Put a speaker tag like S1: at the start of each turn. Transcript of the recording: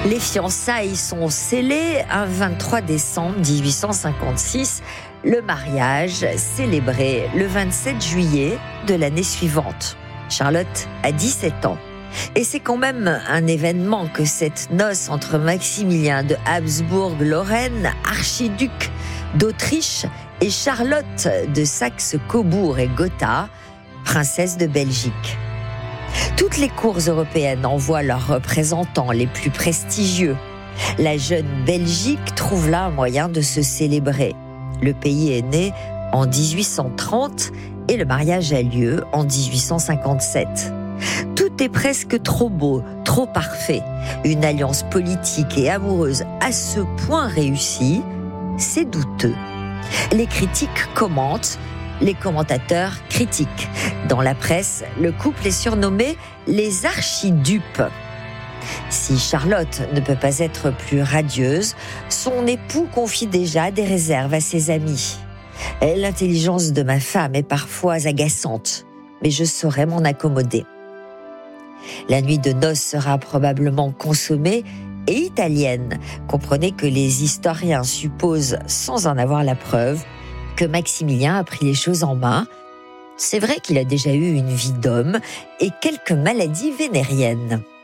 S1: Les fiançailles sont scellées un 23 décembre 1856. Le mariage célébré le 27 juillet de l'année suivante. Charlotte a 17 ans. Et c'est quand même un événement que cette noce entre Maximilien de Habsbourg-Lorraine, archiduc d'Autriche, et Charlotte de Saxe-Cobourg et Gotha, princesse de Belgique. Toutes les cours européennes envoient leurs représentants les plus prestigieux. La jeune Belgique trouve là un moyen de se célébrer. Le pays est né en 1830 et le mariage a lieu en 1857. Tout est presque trop beau, trop parfait. Une alliance politique et amoureuse à ce point réussie, c'est douteux. Les critiques commentent, les commentateurs critiquent. Dans la presse, le couple est surnommé les archidupes. Si Charlotte ne peut pas être plus radieuse, son époux confie déjà des réserves à ses amis. L'intelligence de ma femme est parfois agaçante, mais je saurai m'en accommoder. La nuit de noces sera probablement consommée et italienne. Comprenez que les historiens supposent, sans en avoir la preuve, que Maximilien a pris les choses en main. C'est vrai qu'il a déjà eu une vie d'homme et quelques maladies vénériennes.